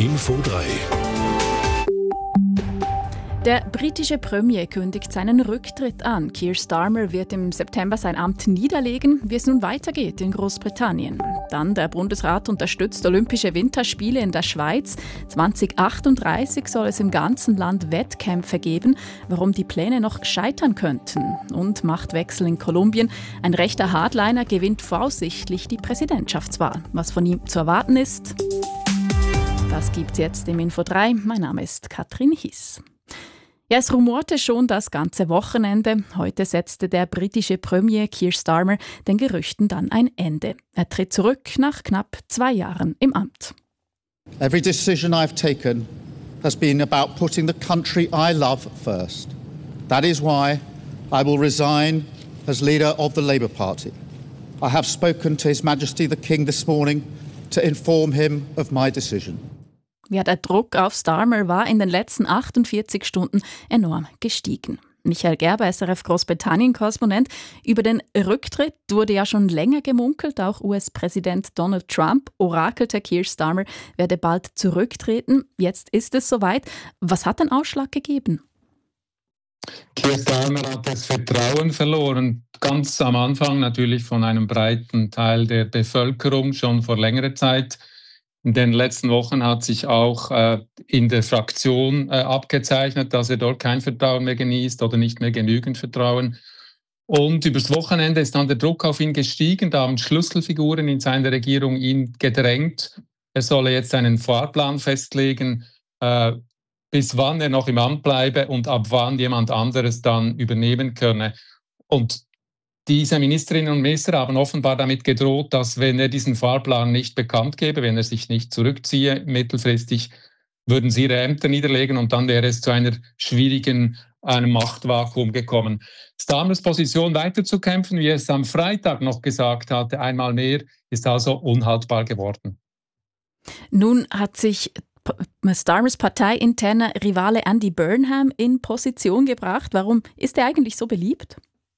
Info 3. Der britische Premier kündigt seinen Rücktritt an. Keir Starmer wird im September sein Amt niederlegen, wie es nun weitergeht in Großbritannien. Dann der Bundesrat unterstützt Olympische Winterspiele in der Schweiz. 2038 soll es im ganzen Land Wettkämpfe geben, warum die Pläne noch scheitern könnten. Und Machtwechsel in Kolumbien. Ein rechter Hardliner gewinnt voraussichtlich die Präsidentschaftswahl. Was von ihm zu erwarten ist, das gibt's jetzt im Info 3. Mein Name ist Katrin Hiss. Ja, es rumorte schon das ganze Wochenende. Heute setzte der britische Premier Keir Starmer den Gerüchten dann ein Ende. Er tritt zurück nach knapp 2 Jahren im Amt. Every decision I've taken has been about putting the country I love first. That is why I will resign as leader of the Labour Party. I have spoken to His Majesty the King this morning to inform him of my decision. Ja, der Druck auf Starmer war in den letzten 48 Stunden enorm gestiegen. Michael Gerber, SRF Großbritannien-Korrespondent. Über den Rücktritt wurde ja schon länger gemunkelt. Auch US-Präsident Donald Trump orakelte, Keir Starmer werde bald zurücktreten. Jetzt ist es soweit. Was hat den Ausschlag gegeben? Keir Starmer hat das Vertrauen verloren. Ganz am Anfang natürlich von einem breiten Teil der Bevölkerung schon vor längerer Zeit. In den letzten Wochen hat sich auch in der Fraktion abgezeichnet, dass er dort kein Vertrauen mehr genießt oder nicht mehr genügend Vertrauen. Und übers Wochenende ist dann der Druck auf ihn gestiegen. Da haben Schlüsselfiguren in seiner Regierung ihn gedrängt. Er solle jetzt einen Fahrplan festlegen, bis wann er noch im Amt bleibe und ab wann jemand anderes dann übernehmen könne. Und diese Ministerinnen und Minister haben offenbar damit gedroht, dass wenn er diesen Fahrplan nicht bekannt gebe, wenn er sich nicht zurückziehe, mittelfristig würden sie ihre Ämter niederlegen und dann wäre es zu einem Machtvakuum gekommen. Starmers Position weiterzukämpfen, wie er es am Freitag noch gesagt hatte, einmal mehr, ist also unhaltbar geworden. Nun hat sich Starmers parteiinterner Rivale Andy Burnham in Position gebracht. Warum ist er eigentlich so beliebt?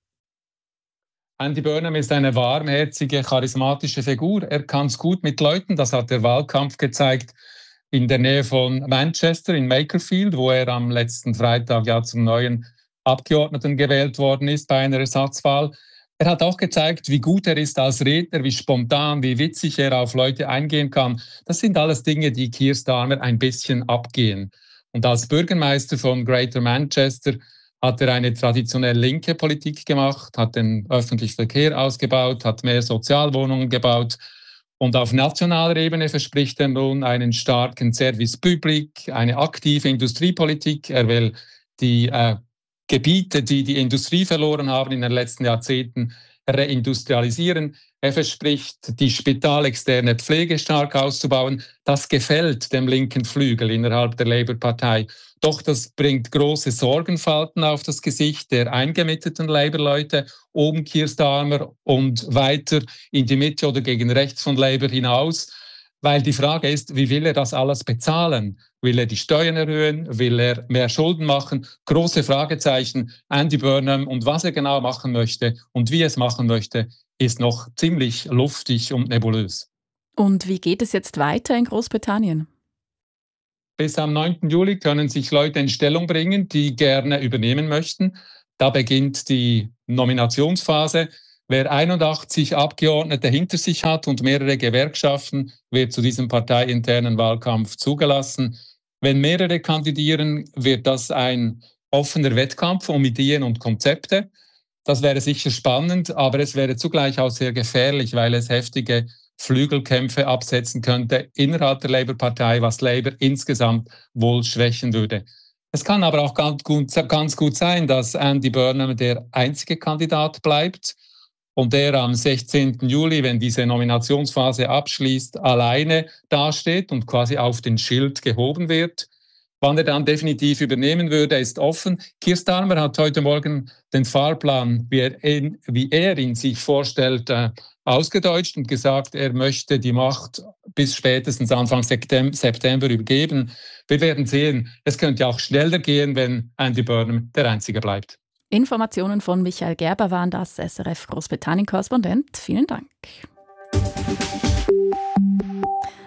Andy Burnham ist eine warmherzige, charismatische Figur. Er kann es gut mit Leuten, das hat der Wahlkampf gezeigt, in der Nähe von Manchester, in Makerfield, wo er am letzten Freitag ja zum neuen Abgeordneten gewählt worden ist bei einer Ersatzwahl. Er hat auch gezeigt, wie gut er ist als Redner, wie spontan, wie witzig er auf Leute eingehen kann. Das sind alles Dinge, die Keir Starmer ein bisschen abgehen. Und als Bürgermeister von Greater Manchester hat er eine traditionell linke Politik gemacht, hat den öffentlichen Verkehr ausgebaut, hat mehr Sozialwohnungen gebaut. Und auf nationaler Ebene verspricht er nun einen starken Service Public, eine aktive Industriepolitik. Er will die Gebiete, die die Industrie verloren haben in den letzten Jahrzehnten, reindustrialisieren. Er verspricht, die spitalexterne Pflege stark auszubauen. Das gefällt dem linken Flügel innerhalb der Labour-Partei. Doch das bringt große Sorgenfalten auf das Gesicht der eingemitteten Labour-Leute um Keir Starmer und weiter in die Mitte oder gegen rechts von Labour hinaus. Weil die Frage ist, wie will er das alles bezahlen? Will er die Steuern erhöhen? Will er mehr Schulden machen? Große Fragezeichen. Andy Burnham und was er genau machen möchte und wie er es machen möchte, ist noch ziemlich luftig und nebulös. Und wie geht es jetzt weiter in Großbritannien? Bis am 9. Juli können sich Leute in Stellung bringen, die gerne übernehmen möchten. Da beginnt die Nominationsphase. Wer 81 Abgeordnete hinter sich hat und mehrere Gewerkschaften, wird zu diesem parteiinternen Wahlkampf zugelassen. Wenn mehrere kandidieren, wird das ein offener Wettkampf um Ideen und Konzepte. Das wäre sicher spannend, aber es wäre zugleich auch sehr gefährlich, weil es heftige Flügelkämpfe absetzen könnte innerhalb der Labour-Partei, was Labour insgesamt wohl schwächen würde. Es kann aber auch ganz gut sein, dass Andy Burnham der einzige Kandidat bleibt und der am 16. Juli, wenn diese Nominationsphase abschließt, alleine dasteht und quasi auf den Schild gehoben wird. Wann er dann definitiv übernehmen würde, ist offen. Keir Starmer hat heute Morgen den Fahrplan, wie er ihn sich vorstellt, ausgedeutscht und gesagt, er möchte die Macht bis spätestens Anfang September übergeben. Wir werden sehen, es könnte auch schneller gehen, wenn Andy Burnham der Einzige bleibt. Informationen von Michael Gerber waren das, SRF Großbritannien-Korrespondent. Vielen Dank.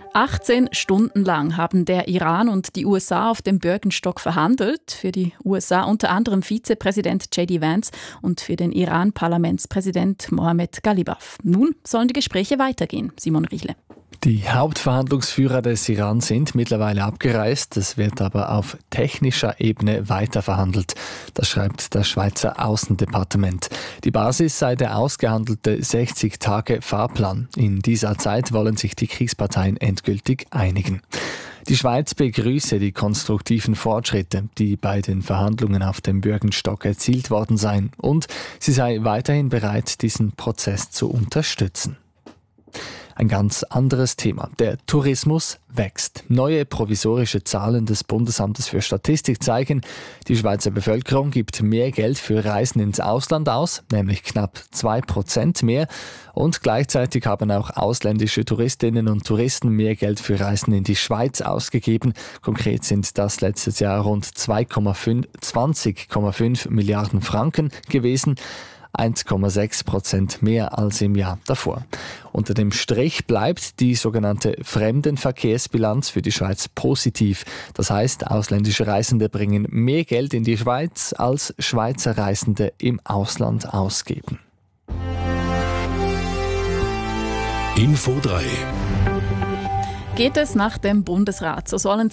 18 Stunden lang haben der Iran und die USA auf dem Bürgenstock verhandelt. Für die USA unter anderem Vizepräsident J.D. Vance und für den Iran Parlamentspräsident Mohammad Ghalibaf. Nun sollen die Gespräche weitergehen. Simon Riechle. Die Hauptverhandlungsführer des Iran sind mittlerweile abgereist. Es wird aber auf technischer Ebene weiter verhandelt. Das schreibt das Schweizer Außendepartement. Die Basis sei der ausgehandelte 60-Tage-Fahrplan. In dieser Zeit wollen sich die Kriegsparteien endgültig einigen. Die Schweiz begrüße die konstruktiven Fortschritte, die bei den Verhandlungen auf dem Bürgenstock erzielt worden seien. Und sie sei weiterhin bereit, diesen Prozess zu unterstützen. Ein ganz anderes Thema. Der Tourismus wächst. Neue provisorische Zahlen des Bundesamtes für Statistik zeigen, die Schweizer Bevölkerung gibt mehr Geld für Reisen ins Ausland aus, nämlich knapp 2% mehr. Und gleichzeitig haben auch ausländische Touristinnen und Touristen mehr Geld für Reisen in die Schweiz ausgegeben. Konkret sind das letztes Jahr rund 20,5 Milliarden Franken gewesen. 1,6% mehr als im Jahr davor. Unter dem Strich bleibt die sogenannte Fremdenverkehrsbilanz für die Schweiz positiv. Das heißt, ausländische Reisende bringen mehr Geld in die Schweiz, als Schweizer Reisende im Ausland ausgeben. Info 3. Geht es nach dem Bundesrat, so sollen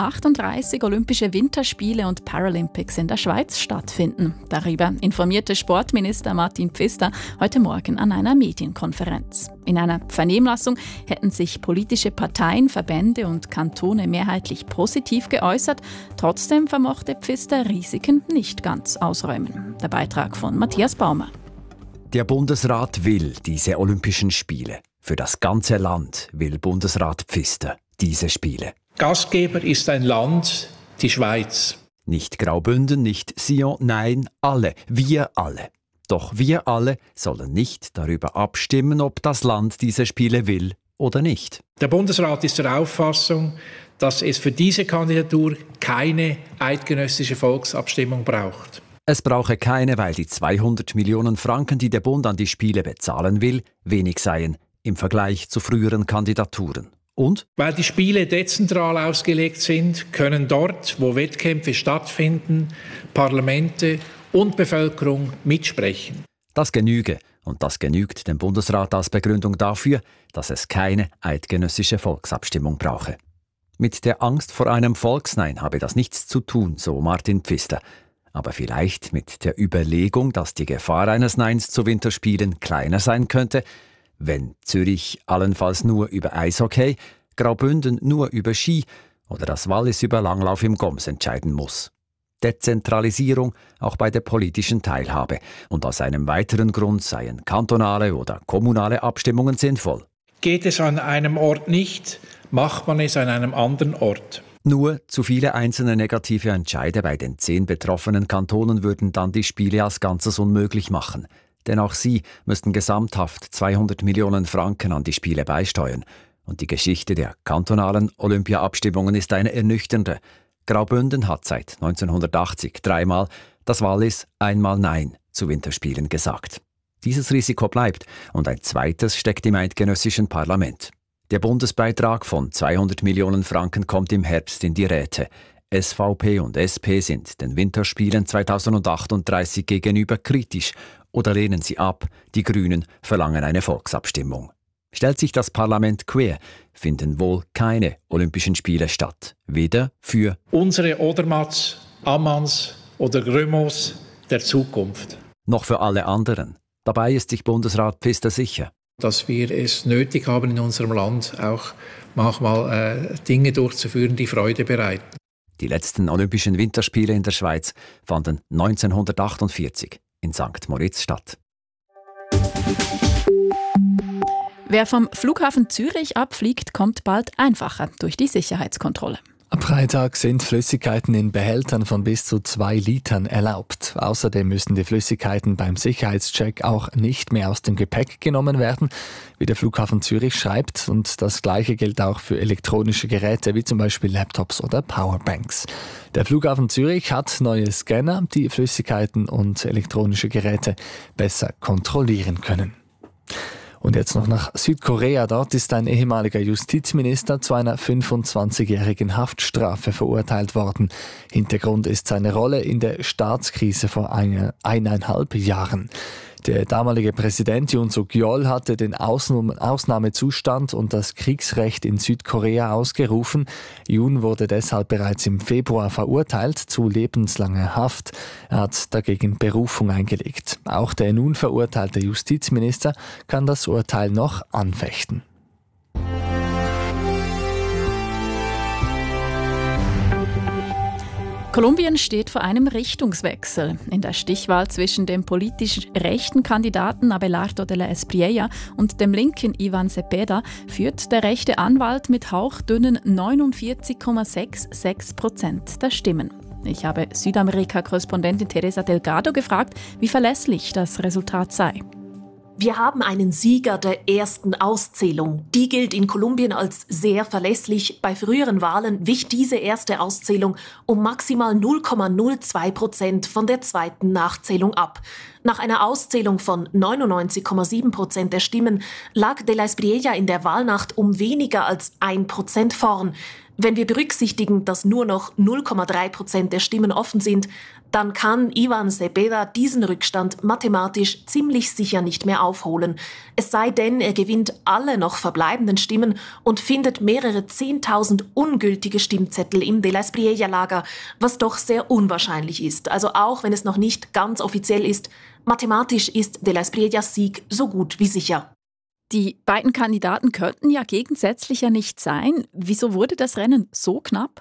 2038 Olympische Winterspiele und Paralympics in der Schweiz stattfinden. Darüber informierte Sportminister Martin Pfister heute Morgen an einer Medienkonferenz. In einer Vernehmlassung hätten sich politische Parteien, Verbände und Kantone mehrheitlich positiv geäußert. Trotzdem vermochte Pfister Risiken nicht ganz ausräumen. Der Beitrag von Matthias Baumer. Der Bundesrat will diese Olympischen Spiele. Für das ganze Land will Bundesrat Pfister diese Spiele. Gastgeber ist ein Land, die Schweiz. Nicht Graubünden, nicht Sion, nein, alle, wir alle. Doch wir alle sollen nicht darüber abstimmen, ob das Land diese Spiele will oder nicht. Der Bundesrat ist der Auffassung, dass es für diese Kandidatur keine eidgenössische Volksabstimmung braucht. Es brauche keine, weil die 200 Millionen Franken, die der Bund an die Spiele bezahlen will, wenig seien im Vergleich zu früheren Kandidaturen. Und? Weil die Spiele dezentral ausgelegt sind, können dort, wo Wettkämpfe stattfinden, Parlamente und Bevölkerung mitsprechen. Das genüge, und das genügt dem Bundesrat als Begründung dafür, dass es keine eidgenössische Volksabstimmung brauche. Mit der Angst vor einem Volksnein habe das nichts zu tun, so Martin Pfister. Aber vielleicht mit der Überlegung, dass die Gefahr eines Neins zu Winterspielen kleiner sein könnte, wenn Zürich allenfalls nur über Eishockey, Graubünden nur über Ski oder das Wallis über Langlauf im Goms entscheiden muss. Dezentralisierung auch bei der politischen Teilhabe. Und aus einem weiteren Grund seien kantonale oder kommunale Abstimmungen sinnvoll. Geht es an einem Ort nicht, macht man es an einem anderen Ort. Nur zu viele einzelne negative Entscheide bei den 10 betroffenen Kantonen würden dann die Spiele als Ganzes unmöglich machen. Denn auch sie müssten gesamthaft 200 Millionen Franken an die Spiele beisteuern. Und die Geschichte der kantonalen Olympia-Abstimmungen ist eine ernüchternde. Graubünden hat seit 1980 3-mal, das Wallis einmal Nein zu Winterspielen gesagt. Dieses Risiko bleibt und ein zweites steckt im eidgenössischen Parlament. Der Bundesbeitrag von 200 Millionen Franken kommt im Herbst in die Räte. SVP und SP sind den Winterspielen 2038 gegenüber kritisch oder lehnen sie ab. Die Grünen verlangen eine Volksabstimmung. Stellt sich das Parlament quer, finden wohl keine Olympischen Spiele statt. Weder für unsere Odermatts, Ammanns oder Grömos der Zukunft. Noch für alle anderen. Dabei ist sich Bundesrat Pfister sicher. Dass wir es nötig haben, in unserem Land auch manchmal Dinge durchzuführen, die Freude bereiten. Die letzten Olympischen Winterspiele in der Schweiz fanden 1948 in St. Moritz statt. Wer vom Flughafen Zürich abfliegt, kommt bald einfacher durch die Sicherheitskontrolle. Ab Freitag sind Flüssigkeiten in Behältern von bis zu 2 Litern erlaubt. Außerdem müssen die Flüssigkeiten beim Sicherheitscheck auch nicht mehr aus dem Gepäck genommen werden, wie der Flughafen Zürich schreibt. Und das Gleiche gilt auch für elektronische Geräte wie zum Beispiel Laptops oder Powerbanks. Der Flughafen Zürich hat neue Scanner, die Flüssigkeiten und elektronische Geräte besser kontrollieren können. Und jetzt noch nach Südkorea. Dort ist ein ehemaliger Justizminister zu einer 25-jährigen Haftstrafe verurteilt worden. Hintergrund ist seine Rolle in der Staatskrise vor 1,5 Jahren. Der damalige Präsident Yoon Suk-yeol hatte den Ausnahmezustand und das Kriegsrecht in Südkorea ausgerufen. Yoon wurde deshalb bereits im Februar verurteilt zu lebenslanger Haft. Er hat dagegen Berufung eingelegt. Auch der nun verurteilte Justizminister kann das Urteil noch anfechten. Kolumbien steht vor einem Richtungswechsel. In der Stichwahl zwischen dem politisch rechten Kandidaten Abelardo de la Espriella und dem linken Iván Cepeda führt der rechte Anwalt mit hauchdünnen 49,66% der Stimmen. Ich habe Südamerika-Korrespondentin Teresa Delgado gefragt, wie verlässlich das Resultat sei. Wir haben einen Sieger der ersten Auszählung. Die gilt in Kolumbien als sehr verlässlich. Bei früheren Wahlen wich diese erste Auszählung um maximal 0,02% von der zweiten Nachzählung ab. Nach einer Auszählung von 99,7% der Stimmen lag de la Espriella in der Wahlnacht um weniger als 1% vorn. Wenn wir berücksichtigen, dass nur noch 0,3% der Stimmen offen sind, dann kann Iván Cepeda diesen Rückstand mathematisch ziemlich sicher nicht mehr aufholen. Es sei denn, er gewinnt alle noch verbleibenden Stimmen und findet mehrere 10.000 ungültige Stimmzettel im de la Espriella-Lager, was doch sehr unwahrscheinlich ist. Also auch wenn es noch nicht ganz offiziell ist, mathematisch ist de la Espriellas Sieg so gut wie sicher. Die beiden Kandidaten könnten ja gegensätzlicher nicht sein. Wieso wurde das Rennen so knapp?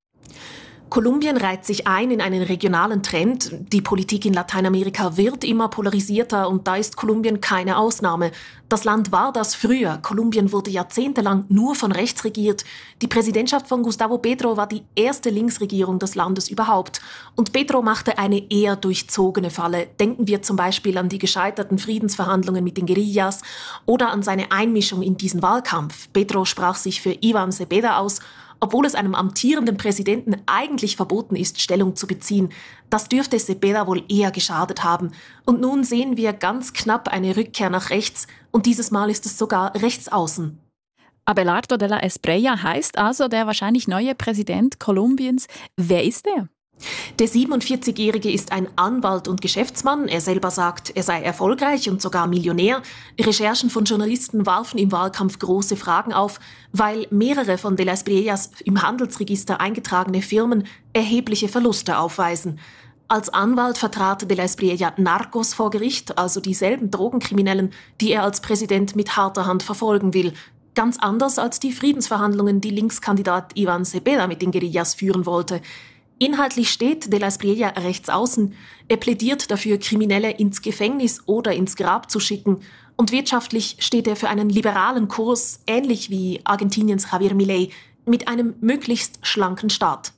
Kolumbien reiht sich ein in einen regionalen Trend. Die Politik in Lateinamerika wird immer polarisierter und da ist Kolumbien keine Ausnahme. Das Land war das früher. Kolumbien wurde jahrzehntelang nur von rechts regiert. Die Präsidentschaft von Gustavo Petro war die erste Linksregierung des Landes überhaupt. Und Petro machte eine eher durchzogene Falle. Denken wir zum Beispiel an die gescheiterten Friedensverhandlungen mit den Guerillas oder an seine Einmischung in diesen Wahlkampf. Petro sprach sich für Iván Cepeda aus, obwohl es einem amtierenden Präsidenten eigentlich verboten ist, Stellung zu beziehen. Das dürfte Cepeda wohl eher geschadet haben. Und nun sehen wir ganz knapp eine Rückkehr nach rechts und dieses Mal ist es sogar rechtsaußen. Abelardo de la Espriella heißt also der wahrscheinlich neue Präsident Kolumbiens. Wer ist er? Der 47-Jährige ist ein Anwalt und Geschäftsmann. Er selber sagt, er sei erfolgreich und sogar Millionär. Recherchen von Journalisten warfen im Wahlkampf große Fragen auf, weil mehrere von de la Espriellas im Handelsregister eingetragene Firmen erhebliche Verluste aufweisen. Als Anwalt vertrat de la Espriella Narcos vor Gericht, also dieselben Drogenkriminellen, die er als Präsident mit harter Hand verfolgen will. Ganz anders als die Friedensverhandlungen, die Linkskandidat Iván Cepeda mit den Guerillas führen wollte. Inhaltlich steht de la Espriella rechts außen. Er plädiert dafür, Kriminelle ins Gefängnis oder ins Grab zu schicken. Und wirtschaftlich steht er für einen liberalen Kurs, ähnlich wie Argentiniens Javier Milei, mit einem möglichst schlanken Staat.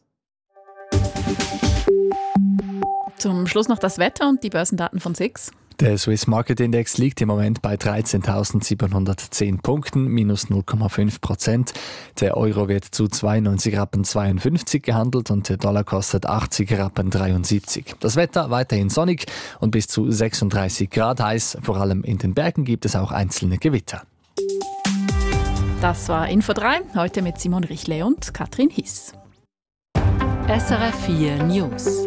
Zum Schluss noch das Wetter und die Börsendaten von SIX. Der Swiss Market Index liegt im Moment bei 13.710 Punkten, minus 0,5%. Der Euro wird zu 92,52 Rappen gehandelt und der Dollar kostet 80,73 Rappen. Das Wetter weiterhin sonnig und bis zu 36 Grad heiß. Vor allem in den Bergen gibt es auch einzelne Gewitter. Das war Info 3, heute mit Simon Richle und Katrin Hiss. SRF 4 News.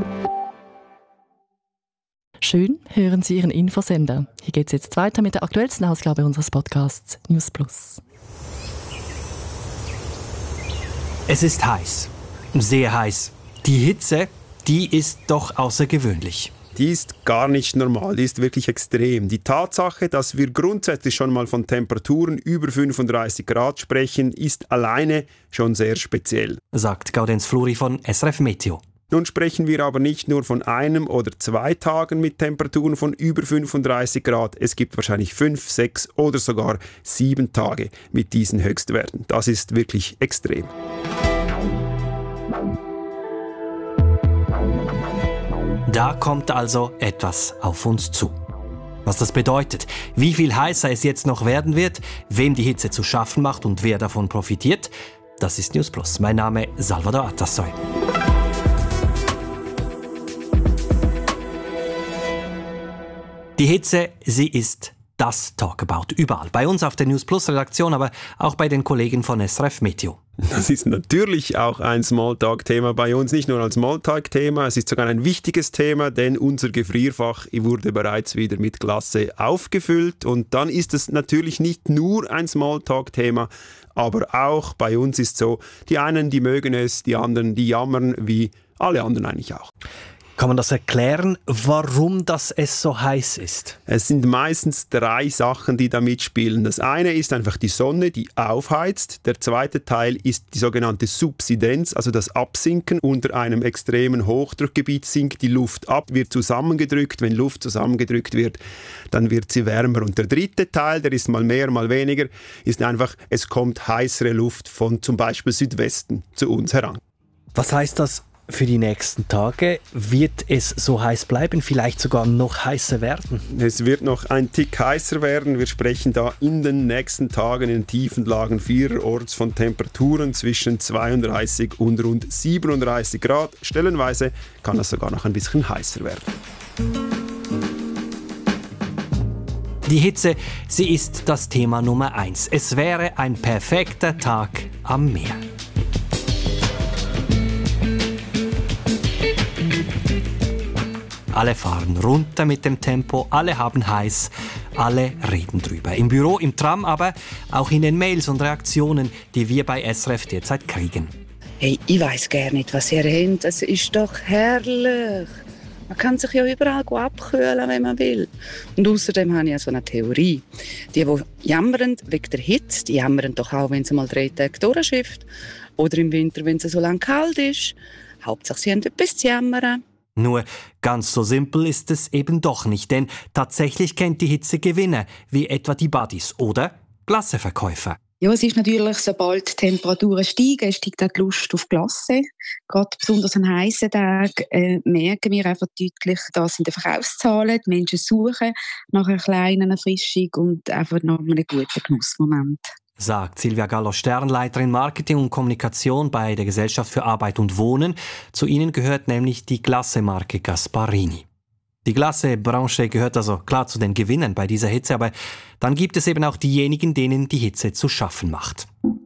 Schön, hören Sie Ihren Infosender. Hier geht es jetzt weiter mit der aktuellsten Ausgabe unseres Podcasts News Plus. Es ist heiß. Sehr heiß. Die Hitze, die ist doch außergewöhnlich. Die ist gar nicht normal, die ist wirklich extrem. Die Tatsache, dass wir grundsätzlich schon mal von Temperaturen über 35 Grad sprechen, ist alleine schon sehr speziell, sagt Gaudenz Fluri von SRF Meteo. Nun sprechen wir aber nicht nur von 1 oder 2 Tagen mit Temperaturen von über 35 Grad. Es gibt wahrscheinlich 5, 6 oder sogar 7 Tage mit diesen Höchstwerten. Das ist wirklich extrem. Da kommt also etwas auf uns zu. Was das bedeutet, wie viel heißer es jetzt noch werden wird, wem die Hitze zu schaffen macht und wer davon profitiert, das ist News Plus. Mein Name ist Salvador Atassoy. Die Hitze, sie ist das Talkabout überall. Bei uns auf der News Plus Redaktion, aber auch bei den Kollegen von SRF Meteo. Das ist natürlich auch ein Smalltalk-Thema bei uns, nicht nur ein Smalltalk-Thema, es ist sogar ein wichtiges Thema, denn unser Gefrierfach wurde bereits wieder mit Glasse aufgefüllt und dann ist es natürlich nicht nur ein Smalltalk-Thema, aber auch bei uns ist so, die einen, die mögen es, die anderen, die jammern, wie alle anderen eigentlich auch. Kann man das erklären, warum das es so heiß ist? Es sind meistens 3 Sachen, die da mitspielen. Das eine ist einfach die Sonne, die aufheizt. Der zweite Teil ist die sogenannte Subsidenz, also das Absinken. Unter einem extremen Hochdruckgebiet sinkt die Luft ab, wird zusammengedrückt. Wenn Luft zusammengedrückt wird, dann wird sie wärmer. Und der dritte Teil, der ist mal mehr, mal weniger, ist einfach, es kommt heißere Luft von zum Beispiel Südwesten zu uns heran. Was heißt das für die nächsten Tage? Wird es so heiß bleiben, vielleicht sogar noch heißer werden? Es wird noch ein Tick heißer werden. Wir sprechen da in den nächsten Tagen in den tiefen Lagen vielerorts von Temperaturen zwischen 32 und rund 37 Grad. Stellenweise kann es sogar noch ein bisschen heißer werden. Die Hitze, sie ist das Thema Nummer 1. Es wäre ein perfekter Tag am Meer. Alle fahren runter mit dem Tempo, alle haben heiß, alle reden drüber. Im Büro, im Tram, aber auch in den Mails und Reaktionen, die wir bei SRF derzeit kriegen. Hey, ich weiss gar nicht, was ihr habt. Es ist doch herrlich. Man kann sich ja überall abkühlen, wenn man will. Und außerdem habe ich ja so eine Theorie. Die jammern wegen der Hitze, die jammern doch auch, wenn es mal 3 Tage durchschifft. Oder im Winter, wenn es so lange kalt ist. Hauptsache, sie haben etwas zu jammern. Nur ganz so simpel ist es eben doch nicht, denn tatsächlich kennt die Hitze Gewinner, wie etwa die Buddies oder Glasseverkäufer. Ja, es ist natürlich, sobald die Temperaturen steigen, steigt auch die Lust auf Glasse. Gerade besonders an heißen Tagen merken wir einfach deutlich, dass in den Verkaufszahlen die Menschen suchen nach einer kleinen Erfrischung und einfach nach einem guten Genussmoment. Sagt Silvia Gallo-Stern, Leiterin Marketing und Kommunikation bei der Gesellschaft für Arbeit und Wohnen. Zu ihnen gehört nämlich die Glasse-Marke Gasparini. Die Glasse-Branche gehört also klar zu den Gewinnern bei dieser Hitze, aber dann gibt es eben auch diejenigen, denen die Hitze zu schaffen macht.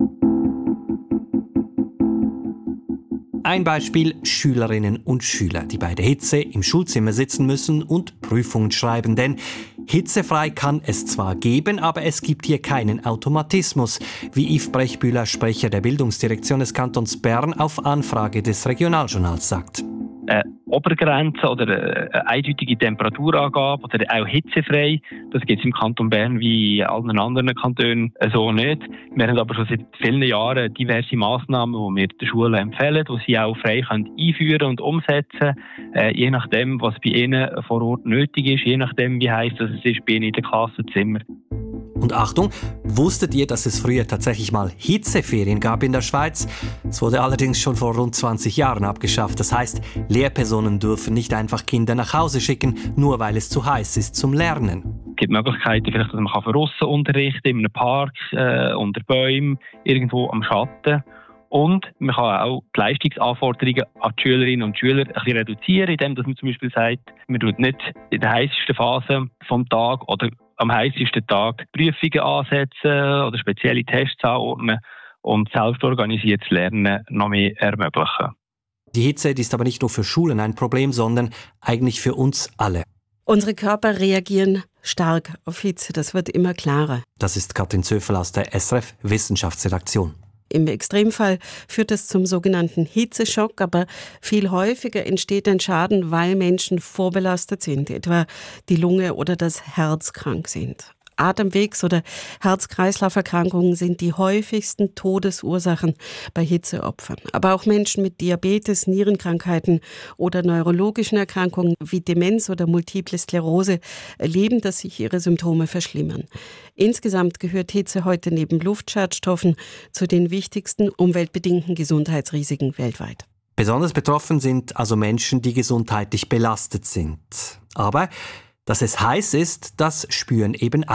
Ein Beispiel: Schülerinnen und Schüler, die bei der Hitze im Schulzimmer sitzen müssen und Prüfungen schreiben. Denn hitzefrei kann es zwar geben, aber es gibt hier keinen Automatismus, wie Yves Brechbühler, Sprecher der Bildungsdirektion des Kantons Bern, auf Anfrage des Regionaljournals sagt. Obergrenze oder eine eindeutige Temperaturangabe oder auch hitzefrei, das gibt es im Kanton Bern wie in allen anderen Kantonen so nicht. Wir haben aber schon seit vielen Jahren diverse Massnahmen, die wir den Schulen empfehlen, die sie auch frei einführen und umsetzen können, je nachdem, was bei ihnen vor Ort nötig ist, je nachdem, wie heiß es ist bei ihnen in den Klassenzimmer. Und Achtung, wusstet ihr, dass es früher tatsächlich mal Hitzeferien gab in der Schweiz? Es wurde allerdings schon vor rund 20 Jahren abgeschafft. Das heißt, Lehrpersonen dürfen nicht einfach Kinder nach Hause schicken, nur weil es zu heiß ist zum Lernen. Es gibt Möglichkeiten, vielleicht, dass man von aussen unterrichten, in einem Park, unter Bäumen, irgendwo am Schatten. Und man kann auch die Leistungsanforderungen an die Schülerinnen und Schüler ein bisschen reduzieren, indem man zum Beispiel sagt, man tut nicht in der heißesten Phase vom Tag oder am heißesten Tag Prüfungen ansetzen oder spezielle Tests anordnen und selbstorganisiertes Lernen noch mehr ermöglichen. Die Hitze, die ist aber nicht nur für Schulen ein Problem, sondern eigentlich für uns alle. Unsere Körper reagieren stark auf Hitze, das wird immer klarer. Das ist Katrin Zöfel aus der SRF Wissenschaftsredaktion. Im Extremfall führt es zum sogenannten Hitzeschock, aber viel häufiger entsteht ein Schaden, weil Menschen vorbelastet sind, etwa die Lunge oder das Herz krank sind. Atemwegs- oder Herz-Kreislauf-Erkrankungen sind die häufigsten Todesursachen bei Hitzeopfern. Aber auch Menschen mit Diabetes, Nierenkrankheiten oder neurologischen Erkrankungen wie Demenz oder Multiple Sklerose erleben, dass sich ihre Symptome verschlimmern. Insgesamt gehört Hitze heute neben Luftschadstoffen zu den wichtigsten umweltbedingten Gesundheitsrisiken weltweit. Besonders betroffen sind also Menschen, die gesundheitlich belastet sind. Aber dass es heiß ist, das spüren eben alle.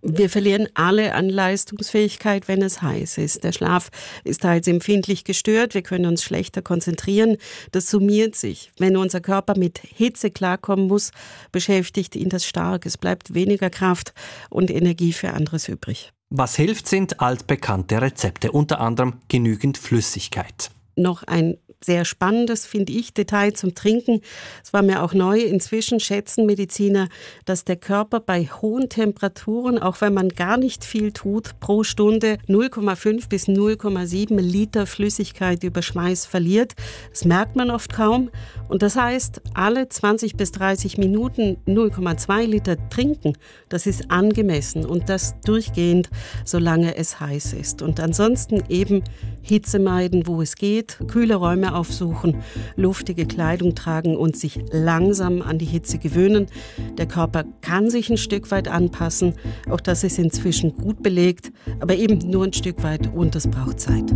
Wir verlieren alle an Leistungsfähigkeit, wenn es heiß ist. Der Schlaf ist teils empfindlich gestört, wir können uns schlechter konzentrieren. Das summiert sich. Wenn unser Körper mit Hitze klarkommen muss, beschäftigt ihn das stark. Es bleibt weniger Kraft und Energie für anderes übrig. Was hilft, sind altbekannte Rezepte, unter anderem genügend Flüssigkeit. Noch ein sehr spannendes, finde ich, Detail zum Trinken. Es war mir auch neu. Inzwischen schätzen Mediziner, dass der Körper bei hohen Temperaturen, auch wenn man gar nicht viel tut, pro Stunde 0,5 bis 0,7 Liter Flüssigkeit über Schweiß verliert. Das merkt man oft kaum. Und das heißt, alle 20 bis 30 Minuten 0,2 Liter trinken, das ist angemessen und das durchgehend, solange es heiß ist. Und ansonsten eben Hitze meiden, wo es geht, kühle Räume aufsuchen, luftige Kleidung tragen und sich langsam an die Hitze gewöhnen. Der Körper kann sich ein Stück weit anpassen. Auch das ist inzwischen gut belegt, aber eben nur ein Stück weit und das braucht Zeit.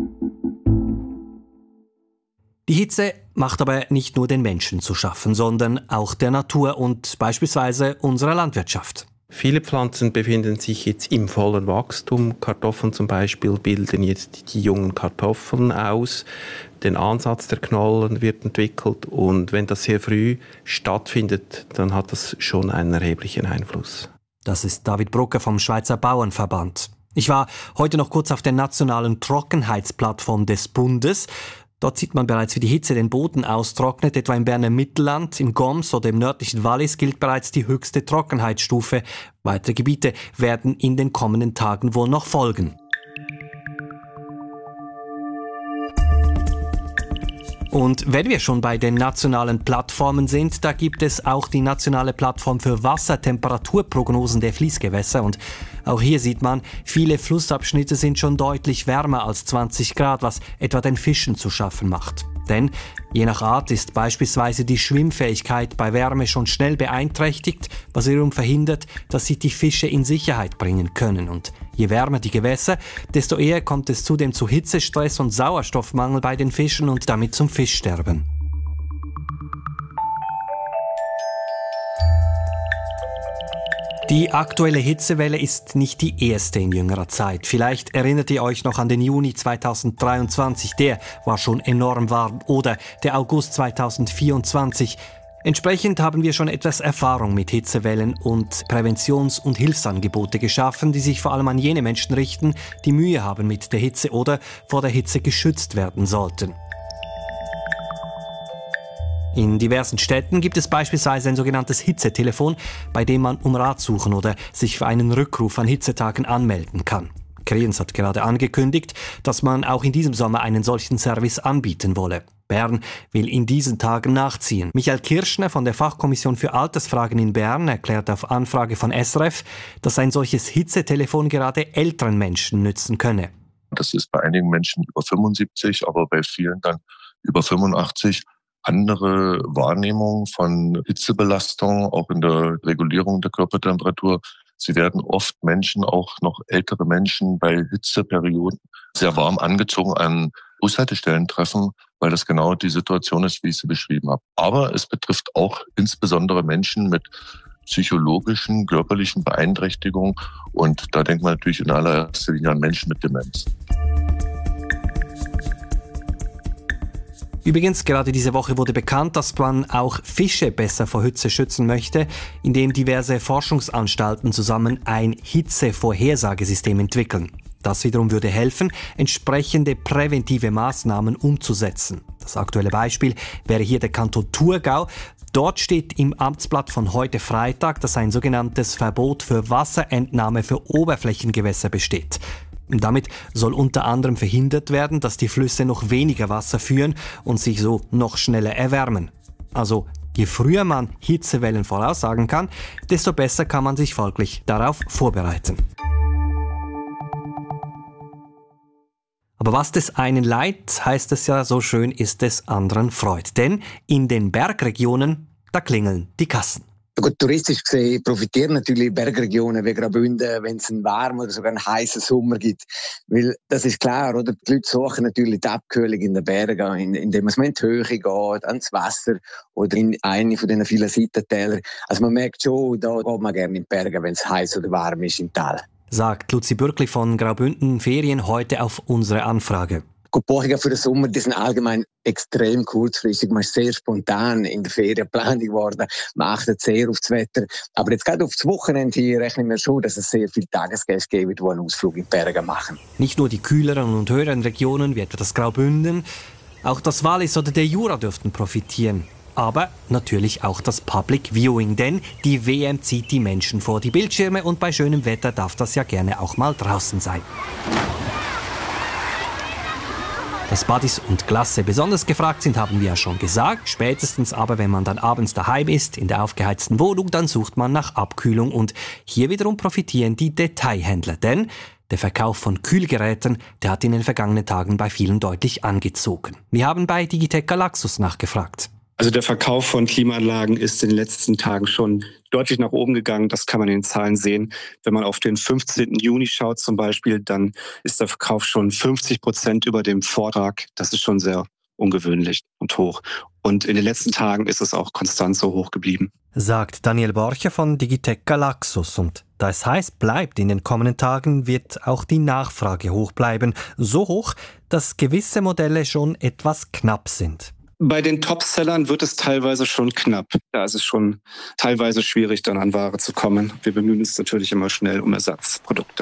Die Hitze macht aber nicht nur den Menschen zu schaffen, sondern auch der Natur und beispielsweise unserer Landwirtschaft. Viele Pflanzen befinden sich jetzt im vollen Wachstum. Kartoffeln zum Beispiel bilden jetzt die jungen Kartoffeln aus. Der Ansatz der Knollen wird entwickelt und wenn das sehr früh stattfindet, dann hat das schon einen erheblichen Einfluss. Das ist David Brucker vom Schweizer Bauernverband. Ich war heute noch kurz auf der nationalen Trockenheitsplattform des Bundes. Dort sieht man bereits, wie die Hitze den Boden austrocknet. Etwa im Berner Mittelland, im Goms oder im nördlichen Wallis gilt bereits die höchste Trockenheitsstufe. Weitere Gebiete werden in den kommenden Tagen wohl noch folgen. Und wenn wir schon bei den nationalen Plattformen sind, da gibt es auch die nationale Plattform für Wassertemperaturprognosen der Fließgewässer. Und auch hier sieht man, viele Flussabschnitte sind schon deutlich wärmer als 20 Grad, was etwa den Fischen zu schaffen macht. Denn je nach Art ist beispielsweise die Schwimmfähigkeit bei Wärme schon schnell beeinträchtigt, was wiederum verhindert, dass sich die Fische in Sicherheit bringen können. Und je wärmer die Gewässer, desto eher kommt es zudem zu Hitzestress und Sauerstoffmangel bei den Fischen und damit zum Fischsterben. Die aktuelle Hitzewelle ist nicht die erste in jüngerer Zeit. Vielleicht erinnert ihr euch noch an den Juni 2023, der war schon enorm warm, oder der August 2024. Entsprechend haben wir schon etwas Erfahrung mit Hitzewellen und Präventions- und Hilfsangebote geschaffen, die sich vor allem an jene Menschen richten, die Mühe haben mit der Hitze oder vor der Hitze geschützt werden sollten. In diversen Städten gibt es beispielsweise ein sogenanntes Hitzetelefon, bei dem man um Rat suchen oder sich für einen Rückruf an Hitzetagen anmelden kann. Kriens hat gerade angekündigt, dass man auch in diesem Sommer einen solchen Service anbieten wolle. Bern will in diesen Tagen nachziehen. Michael Kirschner von der Fachkommission für Altersfragen in Bern erklärt auf Anfrage von SRF, dass ein solches Hitzetelefon gerade älteren Menschen nützen könne. Das ist bei einigen Menschen über 75, aber bei vielen dann über 85. Andere Wahrnehmung von Hitzebelastung, auch in der Regulierung der Körpertemperatur. Sie werden oft Menschen, auch noch ältere Menschen, bei Hitzeperioden sehr warm angezogen an Bushaltestellen treffen, weil das genau die Situation ist, wie ich sie beschrieben habe. Aber es betrifft auch insbesondere Menschen mit psychologischen, körperlichen Beeinträchtigungen. Und da denkt man natürlich in allererster Linie an Menschen mit Demenz. Übrigens, gerade diese Woche wurde bekannt, dass man auch Fische besser vor Hitze schützen möchte, indem diverse Forschungsanstalten zusammen ein Hitzevorhersagesystem entwickeln. Das wiederum würde helfen, entsprechende präventive Maßnahmen umzusetzen. Das aktuelle Beispiel wäre hier der Kanton Thurgau. Dort steht im Amtsblatt von heute Freitag, dass ein sogenanntes Verbot für Wasserentnahme für Oberflächengewässer besteht. Damit soll unter anderem verhindert werden, dass die Flüsse noch weniger Wasser führen und sich so noch schneller erwärmen. Also je früher man Hitzewellen voraussagen kann, desto besser kann man sich folglich darauf vorbereiten. Aber was des einen leid, heißt es ja so schön, ist des anderen Freud. Denn in den Bergregionen, da klingeln die Kassen. Gut, touristisch gesehen profitieren natürlich Bergregionen wie Graubünden, wenn es einen warmen oder sogar einen heißen Sommer gibt. Weil das ist klar, oder? Die Leute suchen natürlich die Abkühlung in den Bergen, indem man in die Höhe geht, ans Wasser oder in eine von diesen vielen Seitentäler. Also man merkt schon, da geht man gerne in die Berge, wenn es heiß oder warm ist im Tal. Sagt Luzi Bürkli von Graubünden Ferien heute auf unsere Anfrage. Die Buchungen für den Sommer, die sind allgemein extrem kurzfristig. Man ist sehr spontan in der Ferienplanung geworden. Man achtet sehr auf das Wetter. Aber jetzt gerade auf das Wochenende hier rechnen wir schon, dass es sehr viele Tagesgäste gibt, die einen Ausflug in die Berge machen. Nicht nur die kühleren und höheren Regionen, wie etwa das Graubünden, auch das Wallis oder der Jura dürften profitieren. Aber natürlich auch das Public Viewing, denn die WM zieht die Menschen vor die Bildschirme und bei schönem Wetter darf das ja gerne auch mal draußen sein. Dass Buddies und Klasse besonders gefragt sind, haben wir ja schon gesagt. Spätestens aber, wenn man dann abends daheim ist, in der aufgeheizten Wohnung, dann sucht man nach Abkühlung. Und hier wiederum profitieren die Detailhändler. Denn der Verkauf von Kühlgeräten, der hat in den vergangenen Tagen bei vielen deutlich angezogen. Wir haben bei Digitec Galaxus nachgefragt. Also der Verkauf von Klimaanlagen ist in den letzten Tagen schon deutlich nach oben gegangen. Das kann man in den Zahlen sehen. Wenn man auf den 15. Juni schaut zum Beispiel, dann ist der Verkauf schon 50% über dem Vortag. Das ist schon sehr ungewöhnlich und hoch. Und in den letzten Tagen ist es auch konstant so hoch geblieben. Sagt Daniel Borcher von Digitec Galaxus. Und da es heiß bleibt, in den kommenden Tagen wird auch die Nachfrage hoch bleiben. So hoch, dass gewisse Modelle schon etwas knapp sind. Bei den Topsellern wird es teilweise schon knapp. Da ist es schon teilweise schwierig, dann an Ware zu kommen. Wir bemühen uns natürlich immer schnell um Ersatzprodukte.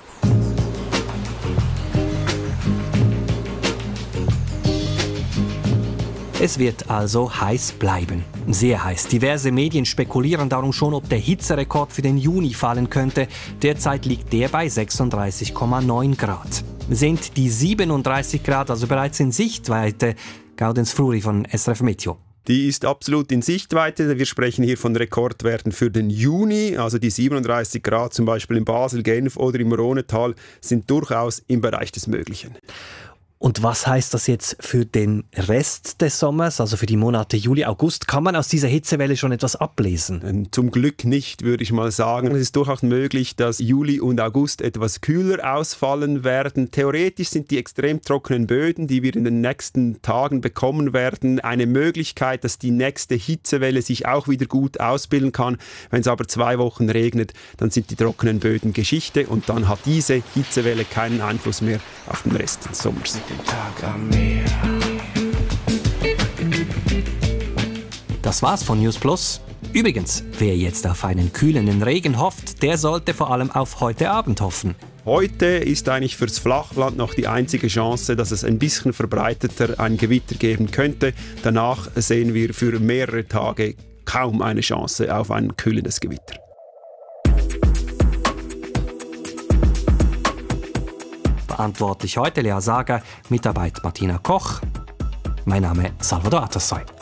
Es wird also heiß bleiben. Sehr heiß. Diverse Medien spekulieren darum schon, ob der Hitzerekord für den Juni fallen könnte. Derzeit liegt der bei 36,9 Grad. Sind die 37 Grad also bereits in Sichtweite? Gaudenz Fluri von SRF Meteo. Die ist absolut in Sichtweite. Wir sprechen hier von Rekordwerten für den Juni. Also die 37 Grad zum Beispiel in Basel, Genf oder im Rhonetal sind durchaus im Bereich des Möglichen. Und was heißt das jetzt für den Rest des Sommers, also für die Monate Juli, August? Kann man aus dieser Hitzewelle schon etwas ablesen? Zum Glück nicht, würde ich mal sagen. Es ist durchaus möglich, dass Juli und August etwas kühler ausfallen werden. Theoretisch sind die extrem trockenen Böden, die wir in den nächsten Tagen bekommen werden, eine Möglichkeit, dass die nächste Hitzewelle sich auch wieder gut ausbilden kann. Wenn es aber 2 Wochen regnet, dann sind die trockenen Böden Geschichte und dann hat diese Hitzewelle keinen Einfluss mehr auf den Rest des Sommers. Das war's von News Plus. Übrigens, wer jetzt auf einen kühlenden Regen hofft, der sollte vor allem auf heute Abend hoffen. Heute ist eigentlich fürs Flachland noch die einzige Chance, dass es ein bisschen verbreiteter ein Gewitter geben könnte. Danach sehen wir für mehrere Tage kaum eine Chance auf ein kühlendes Gewitter. Verantwortlich heute Lea Sager, Mitarbeit Martina Koch. Mein Name ist Salvador Atassoy.